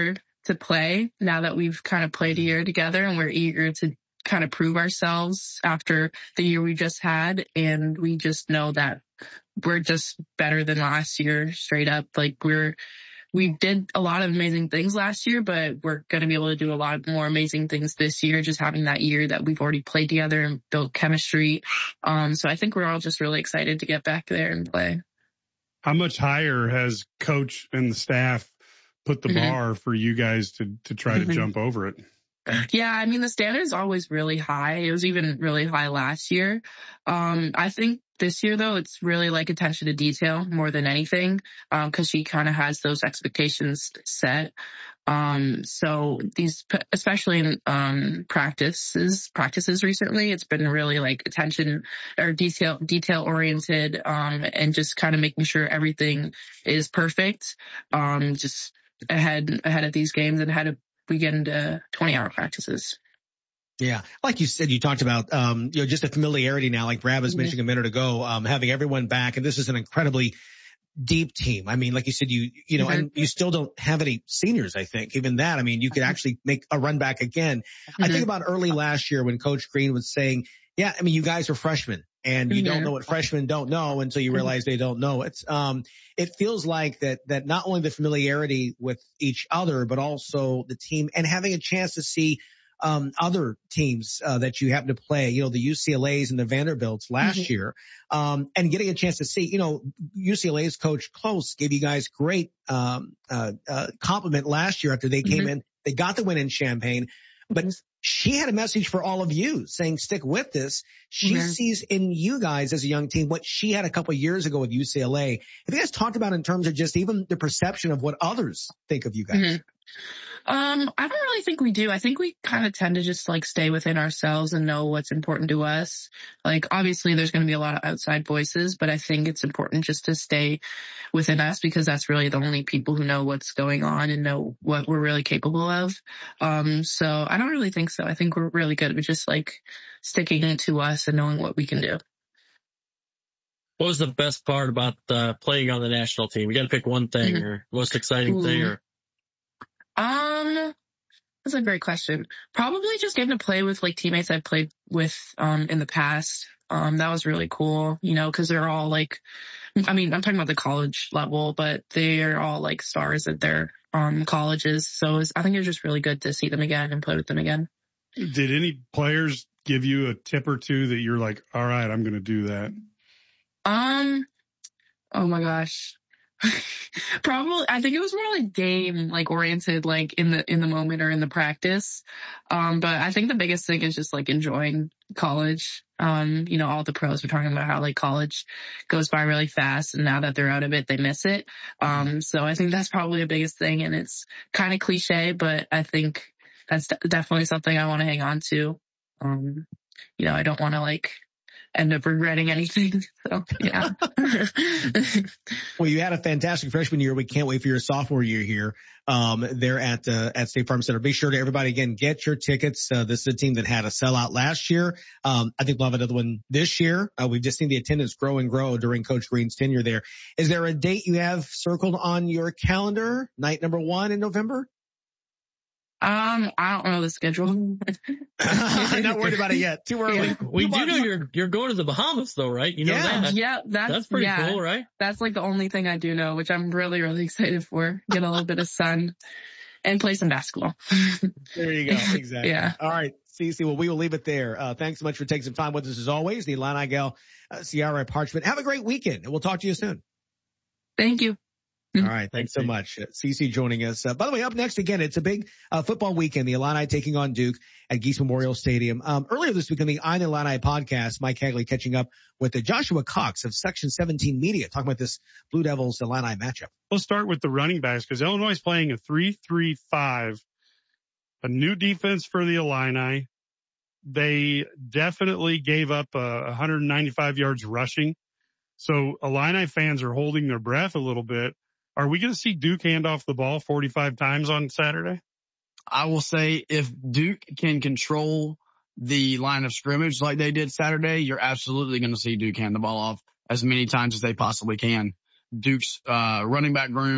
to play now that we've kind of played a year together, and we're eager to kind of prove ourselves after the year we just had. And we just know that we're just better than last year, straight up. Like we're, we did a lot of amazing things last year, but we're going to be able to do a lot more amazing things this year, just having that year that we've already played together and built chemistry. Um, so I think we're all just really excited to get back there and play. How much higher has coach and the staff put the mm-hmm. bar for you guys to, to try mm-hmm. to jump over it? Yeah, I mean, the standard is always really high. It was even really high last year. Um, I think this year, though, it's really like attention to detail more than anything, um, cause she kind of has those expectations set. Um, so these, especially in, um, practices, practices recently, it's been really like attention or detail, detail oriented, um, and just kind of making sure everything is perfect, um, just ahead, ahead of these games and ahead of, we get into twenty hour practices. Yeah. Like you said, you talked about, um, you know, just a familiarity now, like Brad was mm-hmm. mentioning a minute ago, um, having everyone back. And this is an incredibly deep team. I mean, like you said, you, you know, mm-hmm. and you still don't have any seniors, I think. Even that, I mean, you could actually make a run back again. Mm-hmm. I think about early last year when Coach Green was saying, yeah, I mean, you guys are freshmen and you mm-hmm. don't know what freshmen don't know until you realize mm-hmm. they don't know. It's, um, it feels like that, that not only the familiarity with each other, but also the team and having a chance to see, um, other teams, uh, that you happen to play, you know, the U C L A's and the Vanderbilts last mm-hmm. year, um, and getting a chance to see, you know, U C L A's coach Close gave you guys great, um, uh, uh, compliment last year after they came mm-hmm. in. They got the win in Champaign. But she had a message for all of you saying, stick with this. She mm-hmm. sees in you guys as a young team what she had a couple of years ago with U C L A. Have you guys talked about in terms of just even the perception of what others think of you guys? Mm-hmm. Um, I don't really think we do. I think we kind of tend to just like stay within ourselves and know what's important to us. Like obviously there's going to be a lot of outside voices, but I think it's important just to stay within us because that's really the only people who know what's going on and know what we're really capable of. Um, so I don't really think so. I think we're really good at just like sticking to us and knowing what we can do. What was the best part about uh, playing on the national team? You got to pick one thing mm-hmm. or most exciting Ooh. thing or Um, that's a great question. Probably just getting to play with like teammates I've played with, um, in the past. Um, that was really cool, you know, cause they're all like, I mean, I'm talking about the college level, but they're all like stars at their, um, colleges. So it was, I think it was just really good to see them again and play with them again. Did any players give you a tip or two that you're like, all right, I'm going to do that? Um, oh my gosh. Probably, I think it was more like game, like oriented, like in the, in the moment or in the practice. Um, but I think the biggest thing is just like enjoying college. Um, you know, all the pros are talking about how like college goes by really fast and now that they're out of it, they miss it. Um, so I think that's probably the biggest thing and it's kind of cliche, but I think that's d- definitely something I want to hang on to. Um, you know, I don't want to like end up regretting anything. So, yeah. Well, you had a fantastic freshman year. We can't wait for your sophomore year here. Um, there at, uh, at State Farm Center. Be sure to everybody again, get your tickets. Uh, this is a team that had a sellout last year. Um, I think we'll have another one this year. Uh, we've just seen the attendance grow and grow during Coach Green's tenure there. Is there a date you have circled on your calendar? Night number one in November? Um, I don't know the schedule. I'm not worried about it yet. Too early. Yeah. We do know you're you're going to the Bahamas though, right? You know yeah. that. Yeah, that's, that's pretty yeah, cool, right? That's like the only thing I do know, which I'm really, really excited for. Get a little bit of sun and play some basketball. There you go. Exactly. Yeah. All right, Cece. Well, we will leave it there. Uh, thanks so much for taking some time with us as always. The Illini gal, uh, Ciara Parchment. Have a great weekend, and we'll talk to you soon. Thank you. All right. Thanks so much. Uh, Cece joining us. Uh, by the way, up next again, it's a big uh, football weekend. The Illini taking on Duke at Geese Memorial Stadium. Um, earlier this week on the I N Illini podcast, Mike Hagley catching up with uh, Joshua Cox of Section seventeen Media, talking about this Blue Devils Illini matchup. We'll start with the running backs because Illinois is playing a three three five, a new defense for the Illini. They definitely gave up uh, one hundred ninety-five yards rushing. So Illini fans are holding their breath a little bit. Are we going to see Duke hand off the ball forty-five times on Saturday? I will say if Duke can control the line of scrimmage like they did Saturday, you're absolutely going to see Duke hand the ball off as many times as they possibly can. Duke's uh running back room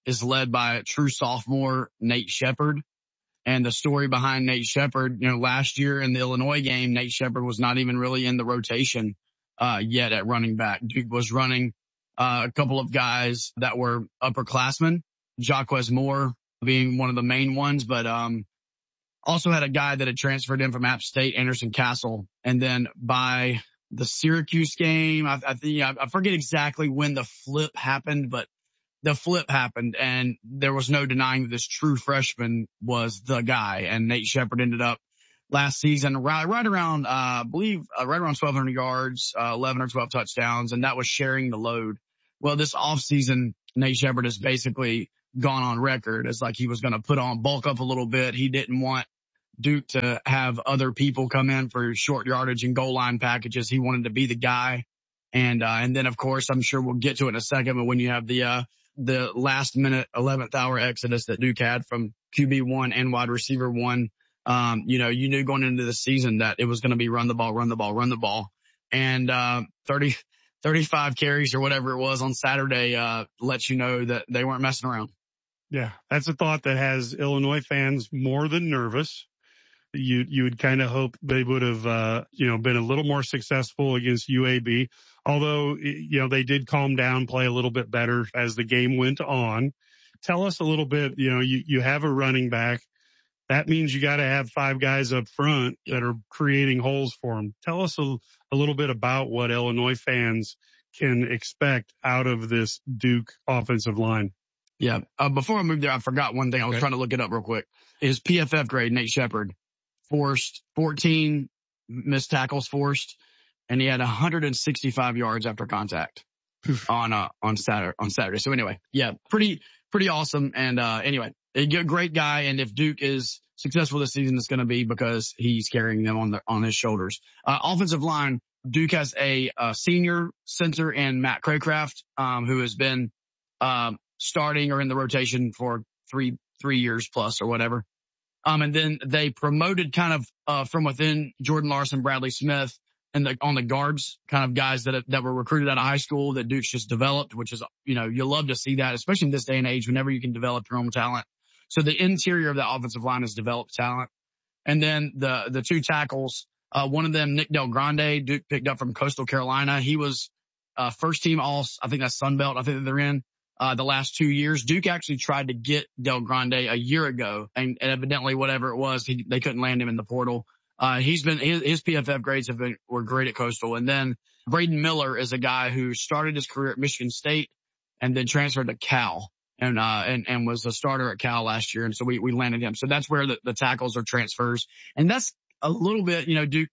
is led by a true sophomore, Nate Shepard. And the story behind Nate Shepard, you know, last year in the Illinois game, Nate Shepard was not even really in the rotation, uh, yet at running back. Duke was running, uh, a couple of guys that were upperclassmen, Jaquez Moore being one of the main ones, but, um, also had a guy that had transferred in from App State, Anderson Castle. And then by the Syracuse game, I, I think, I forget exactly when the flip happened, but the flip happened and there was no denying that this true freshman was the guy. And Nate Shepard ended up last season right, right around, uh, I believe, uh, right around twelve hundred yards, uh, eleven or twelve touchdowns. And that was sharing the load. Well, this offseason, Nate Shepard has basically gone on record as like he was going to put on, bulk up a little bit. He didn't want Duke to have other people come in for short yardage and goal line packages. He wanted to be the guy. And, uh, and then of course, I'm sure we'll get to it in a second, but when you have the, uh, the last minute eleventh hour exodus that Duke had from Q B one and wide receiver one, um, you know, you knew going into the season that it was going to be run the ball, run the ball, run the ball. And, uh, thirty, thirty-five carries or whatever it was on Saturday, uh, lets you know that they weren't messing around. Yeah. That's a thought that has Illinois fans more than nervous. You, you would kind of hope they would have, uh, you know, been a little more successful against U A B. Although, you know, they did calm down, play a little bit better as the game went on. Tell us a little bit, you know, you, you have a running back. That means you got to have five guys up front that are creating holes for them. Tell us a, a little bit about what Illinois fans can expect out of this Duke offensive line. Yeah. Uh, before I move there, I forgot one thing. I was okay. trying to look it up real quick. His P F F grade, Nate Shepard, forced fourteen missed tackles forced, and he had one hundred sixty-five yards after contact on, uh, on Saturday, on Saturday. So anyway, yeah, pretty, pretty awesome. And, uh, anyway, a great guy. And if Duke is successful this season, it's going to be because he's carrying them on the, on his shoulders. Uh, offensive line, Duke has a, a senior center in Matt Craycraft, um, who has been, um, starting or in the rotation for three, three years plus or whatever. Um, and then they promoted kind of, uh, from within Jordan Larson, Bradley Smith, and the, on the guards, kind of guys that, that were recruited out of high school that Duke's just developed, which is, you know, you love to see that, especially in this day and age, whenever you can develop your own talent. So the interior of the offensive line has developed talent. And then the, the two tackles, uh, one of them, Nick Del Grande, Duke picked up from Coastal Carolina. He was, uh, first team all, I think that's Sun Belt. I think they're in. Uh, the last two years, Duke actually tried to get Del Grande a year ago, and, and evidently whatever it was, he, they couldn't land him in the portal. Uh, he's been, his, his P F F grades have been, were great at Coastal. And then Braden Miller is a guy who started his career at Michigan State and then transferred to Cal and, uh, and, and was a starter at Cal last year. And so we, we landed him. So that's where the, the tackles are transfers. And that's a little bit, you know, Duke,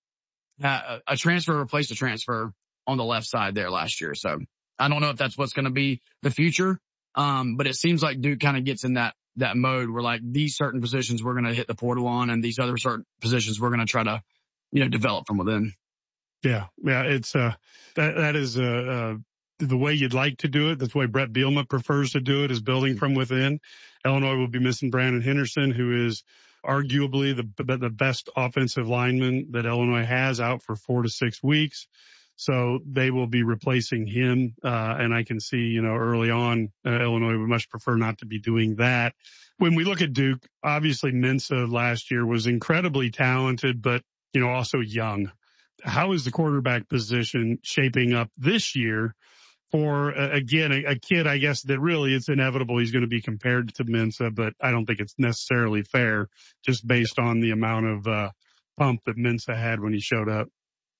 uh, a transfer replaced a transfer on the left side there last year. So I don't know if that's what's going to be the future. Um, but it seems like Duke kind of gets in that, that mode where like these certain positions we're going to hit the portal on and these other certain positions we're going to try to, you know, develop from within. Yeah. Yeah. It's, uh, that, that is, uh, uh, the way you'd like to do it. That's the way Brett Bielema prefers to do it, is building from within. Illinois will be missing Brandon Henderson, who is arguably the, the best offensive lineman that Illinois has, out for four to six weeks. So they will be replacing him. Uh, and I can see, you know, early on, uh, Illinois would much prefer not to be doing that. When we look at Duke, obviously Mensa last year was incredibly talented, but, you know, also young. How is the quarterback position shaping up this year for, uh, again, a, a kid, I guess, that really it's inevitable he's going to be compared to Mensa, but I don't think it's necessarily fair just based on the amount of, uh, pump that Mensa had when he showed up.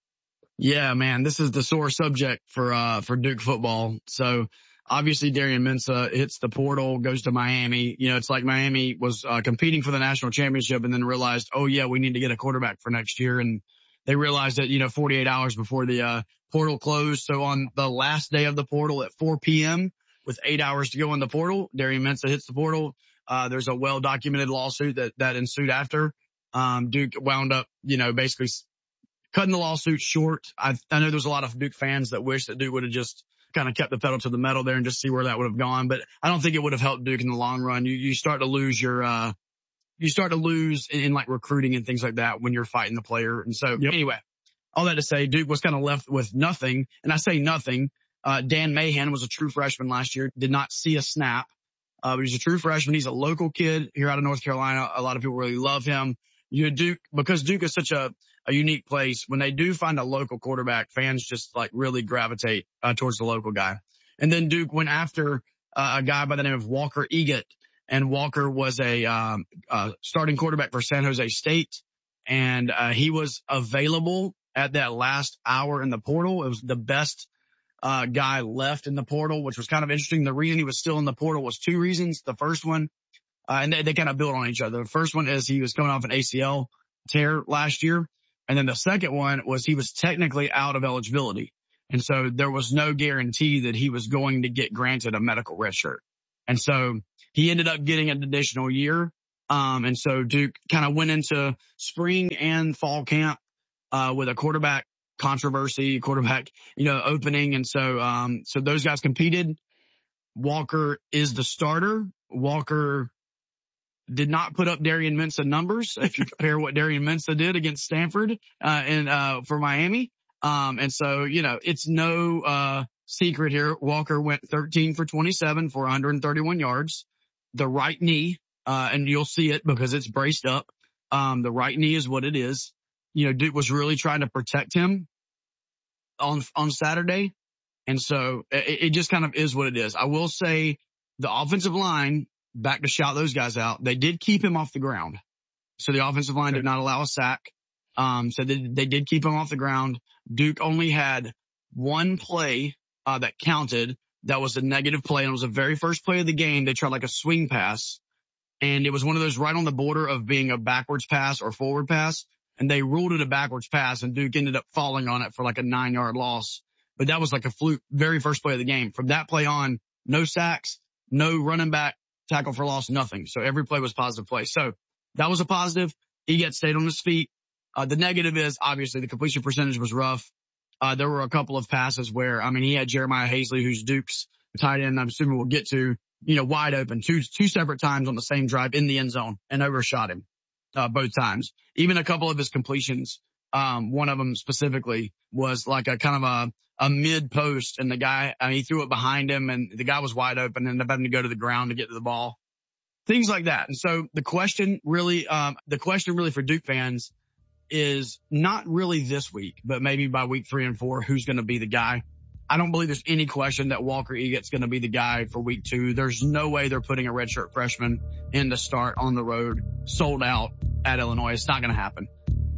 Yeah, man, this is the sore subject for, uh, for Duke football. So obviously Darian Mensa hits the portal, goes to Miami. You know, it's like Miami was, uh, competing for the national championship and then realized, oh yeah, we need to get a quarterback for next year. And they realized that, you know, forty-eight hours before the, uh, portal closed. So on the last day of the portal at four p.m. with eight hours to go in the portal, Darian Mensa hits the portal. Uh, there's a well documented lawsuit that, that ensued after. Um, Duke wound up, you know, basically cutting the lawsuit short. I, I know there's a lot of Duke fans that wish that Duke would have just kind of kept the pedal to the metal there and just see where that would have gone. But I don't think it would have helped Duke in the long run. You, you start to lose your, uh, you start to lose in, in like recruiting and things like that when you're fighting the player. And so yep. Anyway, all that to say, Duke was kind of left with nothing. And I say nothing. Uh, Dan Mahan was a true freshman last year, did not see a snap. Uh, but he's a true freshman. He's a local kid here out of North Carolina. A lot of people really love him. You Duke, because Duke is such a, a unique place. When they do find a local quarterback, fans just like really gravitate uh, towards the local guy. And then Duke went after uh, a guy by the name of Walker Eggett. And Walker was a um, uh, starting quarterback for San Jose State. And uh, he was available at that last hour in the portal. It was the best uh guy left in the portal, which was kind of interesting. The reason he was still in the portal was two reasons. The first one, uh, and they, they kind of build on each other. The first one is he was coming off an A C L tear last year. And then the second one was he was technically out of eligibility. And so there was no guarantee that he was going to get granted a medical red shirt. And so he ended up getting an additional year. Um, and so Duke kind of went into spring and fall camp, uh, with a quarterback controversy, quarterback, you know, opening. And so, um, so those guys competed. Walker is the starter. Walker did not put up Darian Mensah numbers. If you compare what Darian Mensah did against Stanford, uh, and, uh, for Miami. Um, and so, you know, it's no, uh, secret here. Walker went thirteen for twenty-seven for one hundred thirty-one yards. The right knee, uh, and you'll see it because it's braced up. Um, the right knee is what it is. You know, Duke was really trying to protect him on, on Saturday. And so it, it just kind of is what it is. I will say the offensive line, back to shout those guys out, they did keep him off the ground. So the offensive line did not allow a sack. Um, so they, they did keep him off the ground. Duke only had one play, uh, that counted. That was a negative play. And it was the very first play of the game. They tried like a swing pass, and it was one of those right on the border of being a backwards pass or forward pass. And they ruled it a backwards pass, and Duke ended up falling on it for like a nine yard loss. But that was like a fluke, very first play of the game. From that play on, no sacks, no running back, tackle for loss, nothing. So every play was positive play. So that was a positive. Eggett stayed on his feet. Uh, the negative is obviously the completion percentage was rough. Uh, there were a couple of passes where, I mean, he had Jeremiah Hazley, who's Duke's tight end, I'm assuming we'll get to, you know, wide open two, two separate times on the same drive in the end zone and overshot him, uh, both times. Even a couple of his completions, um, one of them specifically was like a kind of a, a mid post, and the guy, I mean, he threw it behind him and the guy was wide open and ended up having to go to the ground to get to the ball. Things like that. And so the question really, um, the question really for Duke fans is not really this week, but maybe by week three and four, who's going to be the guy. I don't believe there's any question that Walker Eggett's going to be the guy for week two. There's no way they're putting a redshirt freshman in to start on the road, sold out at Illinois. It's not going to happen.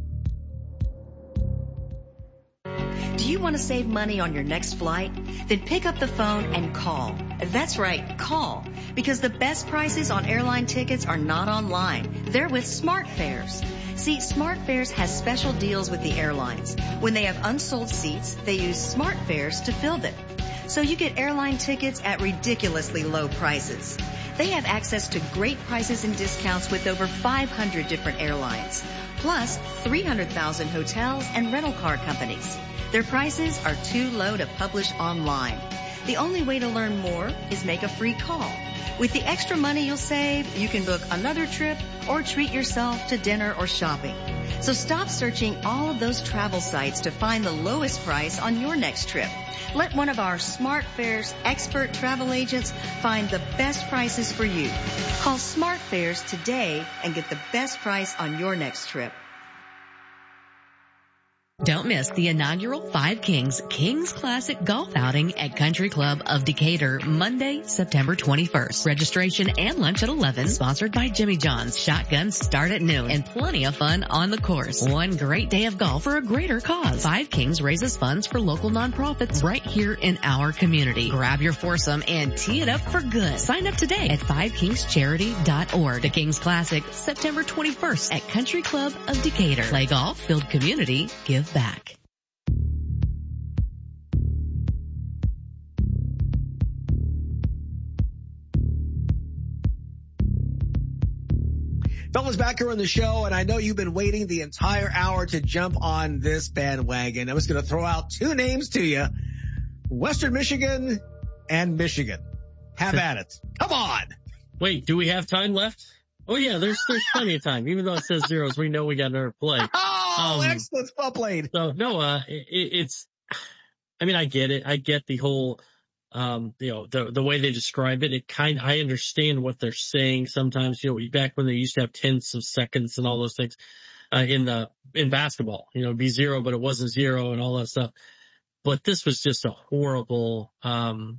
Do you want to save money on your next flight? Then pick up the phone and call. That's right, call. Because the best prices on airline tickets are not online. They're with SmartFares. See, SmartFares has special deals with the airlines. When they have unsold seats, they use SmartFares to fill them. So you get airline tickets at ridiculously low prices. They have access to great prices and discounts with over five hundred different airlines, plus three hundred thousand hotels and rental car companies. Their prices are too low to publish online. The only way to learn more is make a free call. With the extra money you'll save, you can book another trip or treat yourself to dinner or shopping. So stop searching all of those travel sites to find the lowest price on your next trip. Let one of our SmartFares expert travel agents find the best prices for you. Call SmartFares today and get the best price on your next trip. Don't miss the inaugural Five Kings Kings Classic Golf Outing at Country Club of Decatur, Monday, September twenty-first. Registration and lunch at eleven. Sponsored by Jimmy John's. Shotguns start at noon and plenty of fun on the course. One great day of golf for a greater cause. Five Kings raises funds for local nonprofits right here in our community. Grab your foursome and tee it up for good. Sign up today at five kings charity dot org. The Kings Classic, September twenty-first at Country Club of Decatur. Play golf, build community, give back. Fellas, back here on the show, and I know you've been waiting the entire hour to jump on this bandwagon. I was going to throw out two names to you, Western Michigan and Michigan. Have at it. Come on. Wait, do we have time left? Oh yeah, there's there's plenty of time. Even though it says zeros, we know we got another play. Oh, um, excellent. Well played. So no, uh, it, it's, I mean, I get it. I get the whole, Um, you know, the, the way they describe it, it kind, I understand what they're saying sometimes, you know, back when they used to have tenths of seconds and all those things, uh, in the, in basketball, you know, it'd be zero, but it wasn't zero and all that stuff. But this was just a horrible, um,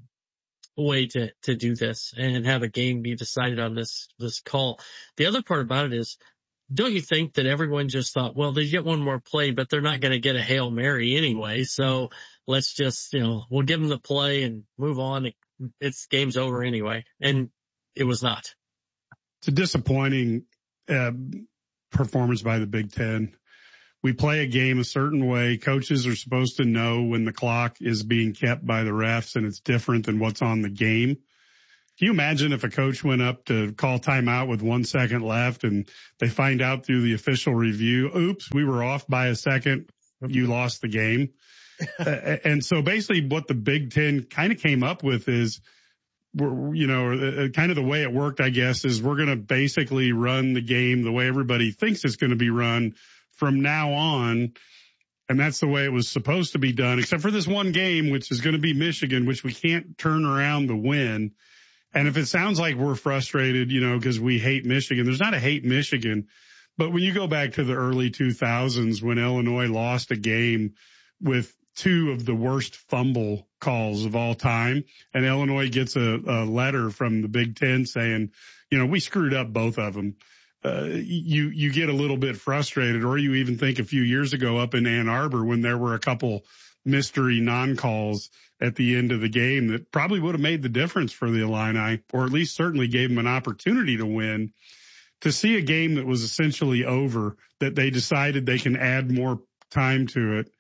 way to, to do this and have a game be decided on this, this call. The other part about it is, don't you think that everyone just thought, well, they get one more play, but they're not going to get a Hail Mary anyway. So let's just, you know, we'll give them the play and move on. It's game's over anyway. And it was not. It's a disappointing uh, performance by the Big Ten. We play a game a certain way. Coaches are supposed to know when the clock is being kept by the refs and it's different than what's on the game. Can you imagine if a coach went up to call timeout with one second left and they find out through the official review, oops, we were off by a second. You lost the game. uh, and so basically what the Big Ten kind of came up with is, we're, you know, uh, kind of the way it worked, I guess, is we're going to basically run the game the way everybody thinks it's going to be run from now on. And that's the way it was supposed to be done, except for this one game, which is going to be Michigan, which we can't turn around the win. And if it sounds like we're frustrated, you know, because we hate Michigan, there's not a hate Michigan. But when you go back to the early two thousands when Illinois lost a game with two of the worst fumble calls of all time, and Illinois gets a, a letter from the Big Ten saying, you know, we screwed up both of them. Uh, you, you get a little bit frustrated, or you even think a few years ago up in Ann Arbor when there were a couple mystery non-calls at the end of the game that probably would have made the difference for the Illini, or at least certainly gave them an opportunity to win. To see a game that was essentially over, that they decided they can add more time to it,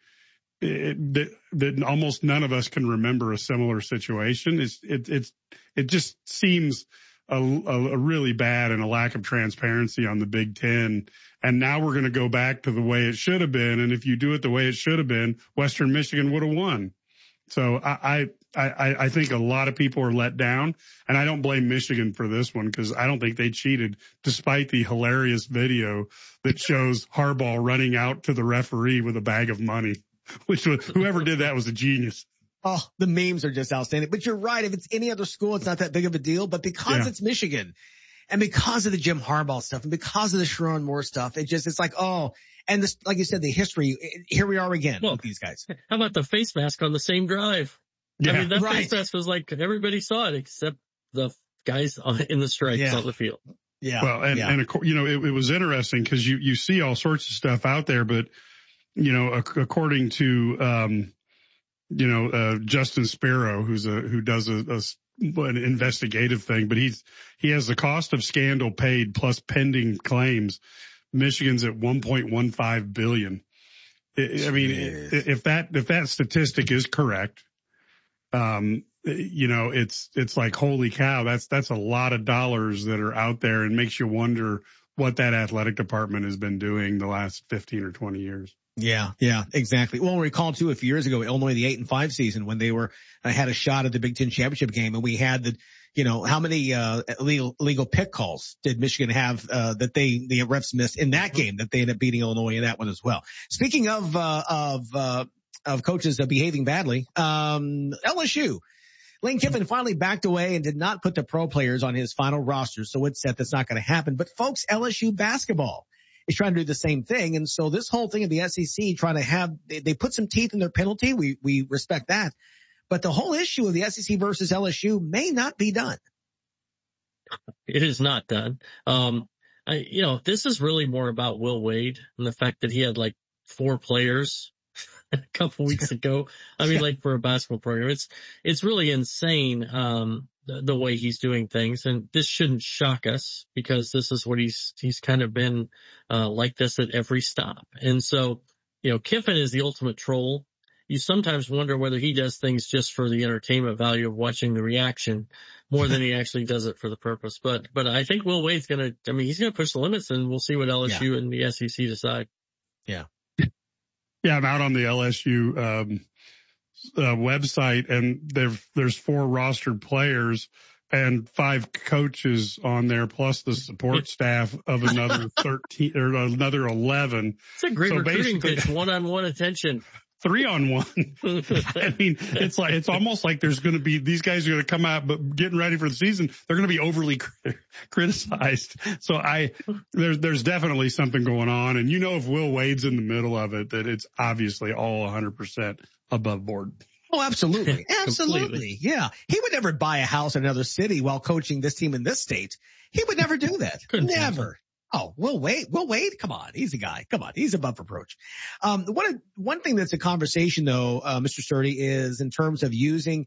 it that, that almost none of us can remember a similar situation. It's, it, it's, it just seems a, a, a really bad and a lack of transparency on the Big Ten. And now we're going to go back to the way it should have been. And if you do it the way it should have been, Western Michigan would have won. So I, I, I think a lot of people are let down, and I don't blame Michigan for this one because I don't think they cheated, despite the hilarious video that shows Harbaugh running out to the referee with a bag of money, which was, whoever did that was a genius. Oh, the memes are just outstanding. But you're right. If it's any other school, it's not that big of a deal. But because yeah. it's Michigan, and because of the Jim Harbaugh stuff, and because of the Sherrone Moore stuff, it just, it's like, oh, and this, like you said, the history, here we are again well, with these guys. How about the face mask on the same drive? Yeah, I mean, that right. face mask was like, everybody saw it except the guys on, in the stripes yeah. on the field. Yeah. Well, and, yeah. and you know, it, it was interesting because you, you see all sorts of stuff out there, but, you know, according to, um, you know, uh, Justin Sparrow, who's a, who does a, a an investigative thing, but he's, he has the cost of scandal paid plus pending claims. Michigan's at one point one five billion. I mean, if that, if that statistic is correct, um, you know, it's, it's like, holy cow, that's, that's a lot of dollars that are out there, and makes you wonder what that athletic department has been doing the last fifteen or twenty years. Yeah, yeah, exactly. Well, recall too, a few years ago, Illinois, the eight and five season, when they were, uh, had a shot at the Big Ten championship game, and we had the, you know, how many, uh, illegal, illegal pick calls did Michigan have, uh, that they, the refs missed in that game, that they ended up beating Illinois in that one as well. Speaking of, uh, of, uh, of coaches uh, behaving badly, um, L S U. Lane Kiffin finally backed away and did not put the pro players on his final roster. So it's set that's not going to happen. But folks, L S U basketball is trying to do the same thing. And so this whole thing of the S E C trying to have, they, they put some teeth in their penalty. We, we respect that. But the whole issue of the S E C versus L S U may not be done. It is not done. Um, I, you know, this is really more about Will Wade and the fact that he had like four players a couple weeks ago. I mean, like for a basketball program, it's, it's really insane. Um, The, the way he's doing things, and this shouldn't shock us because this is what he's he's kind of been uh like this at every stop. And so, you know, Kiffin is the ultimate troll. You sometimes wonder whether he does things just for the entertainment value of watching the reaction more than he actually does it for the purpose. But but I think Will Wade's gonna, I mean, he's gonna push the limits, and we'll see what L S U yeah. and the S E C decide. Yeah. Yeah, I'm out on the L S U um Uh, website, and there, there's four rostered players and five coaches on there, plus the support staff of another thirteen or another eleven. It's a great so recruiting pitch, one-on-one attention. three on one. I mean, it's like, it's almost like there's going to be, these guys are going to come out, but getting ready for the season, they're going to be overly criticized. So I, there's, there's definitely something going on. And you know, if Will Wade's in the middle of it, that it's obviously all one hundred percent above board. Oh, absolutely. Absolutely. Yeah. He would never buy a house in another city while coaching this team in this state. He would never do that. Never. Oh, Will Wade, Will Wade, come on. He's a guy. Come on. He's above reproach. Um, one, one thing that's a conversation though, uh, Mister Sturdy, is in terms of using,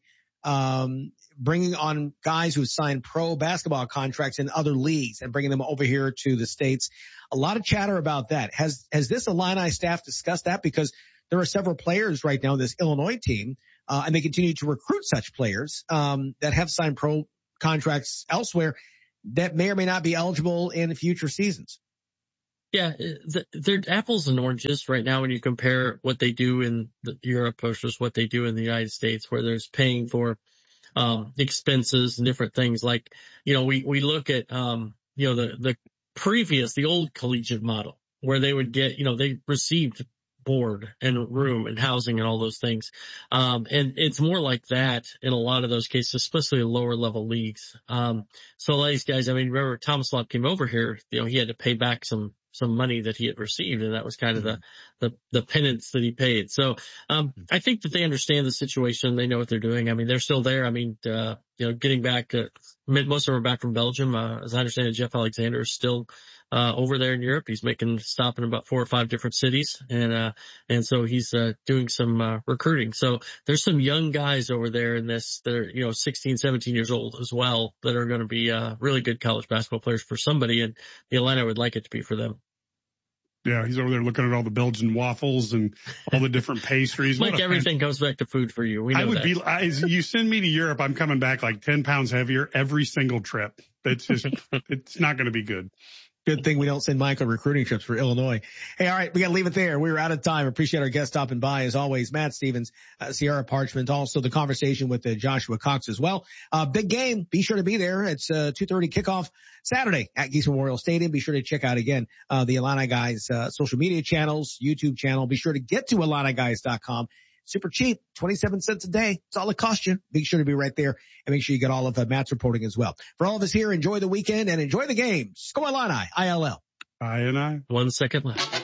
um, bringing on guys who signed pro basketball contracts in other leagues and bringing them over here to the States. A lot of chatter about that. Has, has this Illini staff discussed that? Because there are several players right now in this Illinois team, uh, and they continue to recruit such players, um, that have signed pro contracts elsewhere that may or may not be eligible in future seasons. Yeah, they're apples and oranges right now when you compare what they do in Europe versus what they do in the United States, where there's paying for um expenses and different things. Like, you know, we we look at um you know the the previous, the old collegiate model, where they would get, you know, they received board and room and housing and all those things. Um, and it's more like that in a lot of those cases, especially lower level leagues. Um, so a lot of these guys, I mean, remember Thomas Lopp came over here, you know, he had to pay back some, some money that he had received, and that was kind of the, the, the penance that he paid. So, um, I think that they understand the situation. They know what they're doing. I mean, they're still there. I mean, uh, you know, getting back, uh, most of them are back from Belgium. Uh, as I understand it, Jeff Alexander is still uh, over there in Europe. He's making stop in about four or five different cities. And, uh, and so he's, uh, doing some, uh, recruiting. So there's some young guys over there in this that are, you know, sixteen, seventeen years old as well, that are going to be, uh, really good college basketball players for somebody. And the Atlanta would like it to be for them. Yeah, he's over there looking at all the Belgian waffles and all the different pastries. Like everything goes back to food for you. We know I would that. be, I, you send me to Europe, I'm coming back like ten pounds heavier every single trip. It's just, it's not going to be good. Good thing we don't send Mike on recruiting trips for Illinois. Hey, all right, we got to leave it there. We were out of time. Appreciate our guest stopping by as always. Matt Stevens, uh, Sierra Parchment, also the conversation with uh, Joshua Cox as well. Uh, big game. Be sure to be there. It's uh two thirty kickoff Saturday at Geese Memorial Stadium. Be sure to check out again, uh, the Illini Guys, uh, social media channels, YouTube channel. Be sure to get to Illini Guys dot com. Super cheap, twenty-seven cents a day. It's all it costs you. Be sure to be right there and make sure you get all of uh, Matt's reporting as well. For all of us here, enjoy the weekend and enjoy the games. Go Illini, I L L. I and I. One second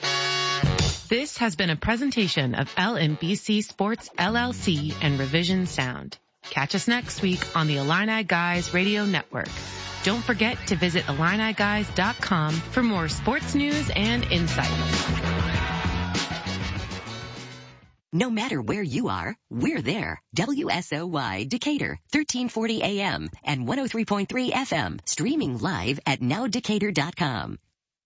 left. This has been a presentation of L M B C Sports L L C and Revision Sound. Catch us next week on the Illini Guys Radio Network. Don't forget to visit Illini Guys dot com for more sports news and insight. No matter where you are, we're there. W S O Y Decatur, thirteen forty A M and one oh three point three F M, streaming live at now decatur dot com.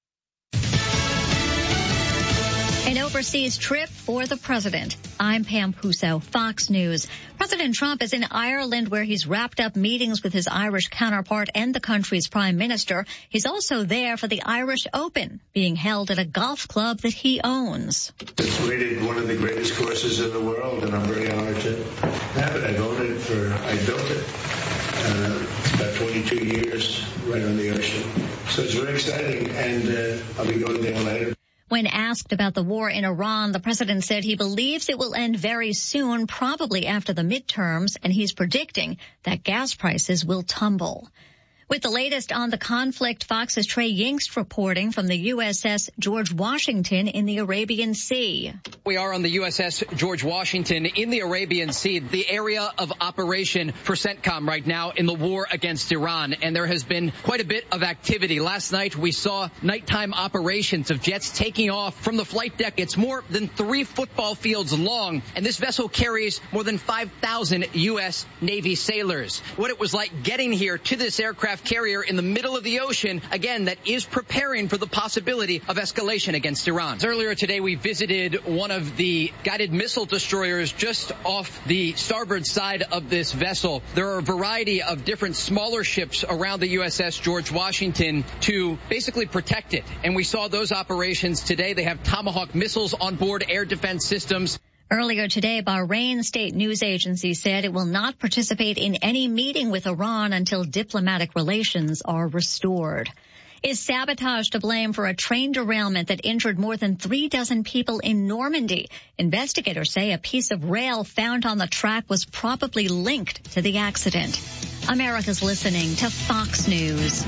An overseas trip for the president. I'm Pam Puso, Fox News. President Trump is in Ireland, where he's wrapped up meetings with his Irish counterpart and the country's prime minister. He's also there for the Irish Open, being held at a golf club that he owns. It's rated one of the greatest courses in the world, and I'm very honored to have it. I've owned it for, I built it. Uh, it's about twenty-two years right on the ocean. So it's very exciting, and uh, I'll be going there later. When asked about the war in Iran, the president said he believes it will end very soon, probably after the midterms, and he's predicting that gas prices will tumble. With the latest on the conflict, Fox's Trey Yingst reporting from the U S S George Washington in the Arabian Sea. We are on the U S S George Washington in the Arabian Sea, the area of operation for CENTCOM right now in the war against Iran. And there has been quite a bit of activity. Last night, we saw nighttime operations of jets taking off from the flight deck. It's more than three football fields long, and this vessel carries more than five thousand U S Navy sailors. What it was like getting here to this aircraft carrier in the middle of the ocean, again, that is preparing for the possibility of escalation against Iran. Earlier today, we visited one of the guided missile destroyers just off the starboard side of this vessel. There are a variety of different smaller ships around the U S S George Washington to basically protect it. And we saw those operations today. They have Tomahawk missiles on board, air defense systems. Earlier today, Bahrain state news agency said it will not participate in any meeting with Iran until diplomatic relations are restored. Is sabotage to blame for a train derailment that injured more than three dozen people in Normandy? Investigators say a piece of rail found on the track was probably linked to the accident. America's listening to Fox News.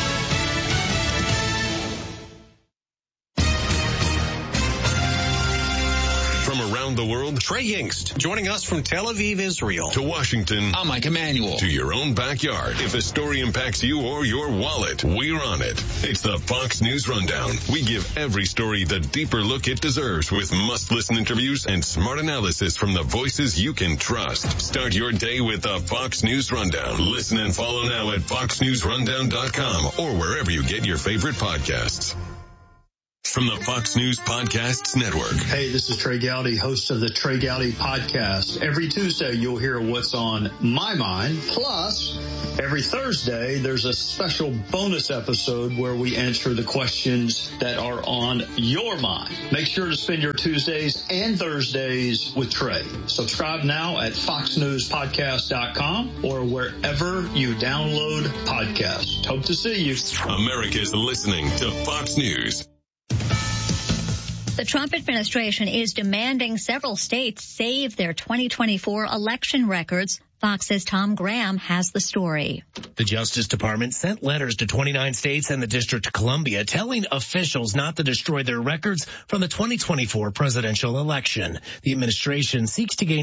From around the world, Trey Yingst, joining us from Tel Aviv, Israel. To Washington, I'm Mike Emanuel. To your own backyard. If a story impacts you or your wallet, we're on it. It's the Fox News Rundown. We give every story the deeper look it deserves with must-listen interviews and smart analysis from the voices you can trust. Start your day with the Fox News Rundown. Listen and follow now at fox news rundown dot com or wherever you get your favorite podcasts. From the Fox News Podcasts Network. Hey, this is Trey Gowdy, host of the Trey Gowdy Podcast. Every Tuesday, you'll hear what's on my mind. Plus, every Thursday, there's a special bonus episode where we answer the questions that are on your mind. Make sure to spend your Tuesdays and Thursdays with Trey. Subscribe now at fox news podcast dot com or wherever you download podcasts. Hope to see you. America's listening to Fox News. The Trump administration is demanding several states save their twenty twenty-four election records. Fox's Tom Graham has the story. The Justice Department sent letters to twenty-nine states and the District of Columbia telling officials not to destroy their records from the twenty twenty-four presidential election. The administration seeks to gain